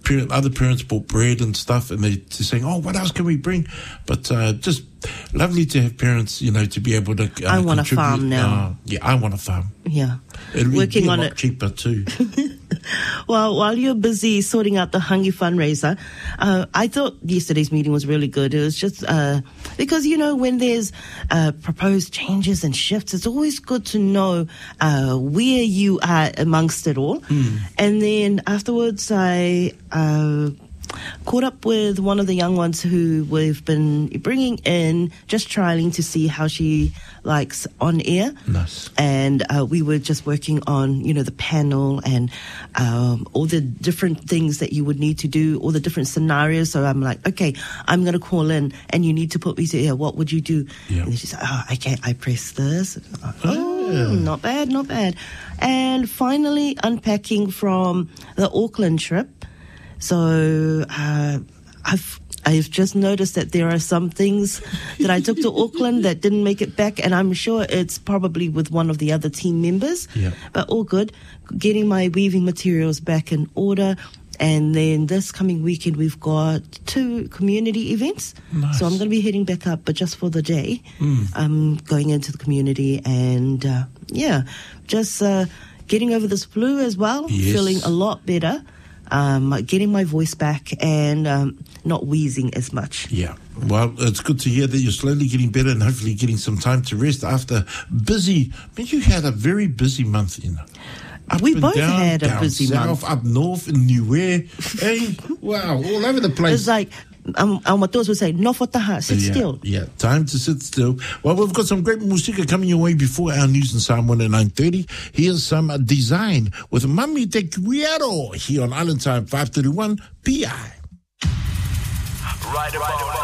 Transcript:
other parents bought bread and stuff, and they're saying, "Oh, what else can we bring?" But just lovely to have parents, to be able to. I want a farm now. Yeah, I want a farm. Yeah, it'd working be a on lot it cheaper too. Well, while you're busy sorting out the Hangi fundraiser, I thought yesterday's meeting was really good. It was just because, when there's proposed changes and shifts, it's always good to know where you are amongst it all. And then afterwards, I caught up with one of the young ones who we've been bringing in, just trialing to see how she likes on air. Nice. And we were just working on, the panel and all the different things that you would need to do, all the different scenarios. So I'm like, okay, I'm going to call in and you need to put me to air. What would you do? Yeah. And she's like, okay, I press this. Not bad, not bad. And finally unpacking from the Auckland trip. So I've just noticed that there are some things that I took to Auckland that didn't make it back, and I'm sure it's probably with one of the other team members. Yeah. But all good. Getting my weaving materials back in order. And then this coming weekend, we've got 2 community events. Nice. So I'm going to be heading back up, but just for the day. I'm going into the community and, just getting over this flu as well. Yes. Feeling a lot better. Getting my voice back and not wheezing as much. Yeah. Well, it's good to hear that you're slowly getting better and hopefully getting some time to rest after busy. I mean, you had a very busy month, Up we and both down, had a down busy south, month. Up north in Niue. Hey, wow, all over the place. It's like, our matos would say, no fotaha, sit still. Yeah, time to sit still. Well, we've got some great musika coming your way before our news in Samoan at 9:30. Here's some design with Mami Te Quiero here on Island Time 531 PI. Right about